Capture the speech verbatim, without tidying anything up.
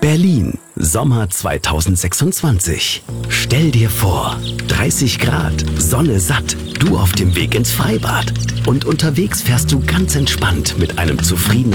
Berlin, Sommer zweitausendsechsundzwanzig. Stell dir vor, dreißig Grad, Sonne satt, du auf dem Weg ins Freibad. Und unterwegs fährst du ganz entspannt mit einem zufriedenen